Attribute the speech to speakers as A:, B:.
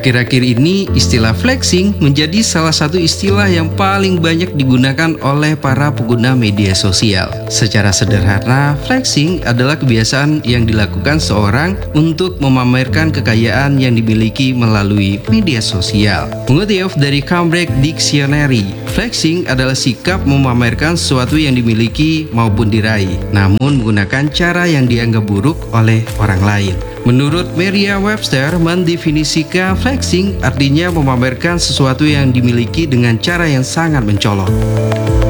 A: Akhir-akhir ini, istilah flexing menjadi salah satu istilah yang paling banyak digunakan oleh para pengguna media sosial. Secara sederhana, flexing adalah kebiasaan yang dilakukan seorang untuk memamerkan kekayaan yang dimiliki melalui media sosial. Mengutip dari Cambridge Dictionary, flexing adalah sikap memamerkan sesuatu yang dimiliki maupun diraih, namun menggunakan cara yang dianggap buruk oleh orang lain. Menurut Merriam-Webster, mendefinisikan flexing artinya memamerkan sesuatu yang dimiliki dengan cara yang sangat mencolok.